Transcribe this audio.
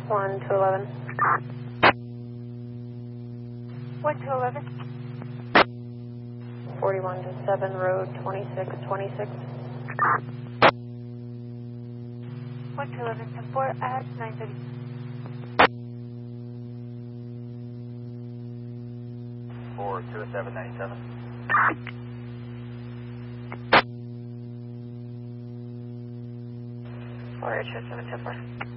1 to 11. 1 to 11. 41 to 7, road 2626. 1 to 11, 4 at 9:30. 4 2 797. 4 2 7 4.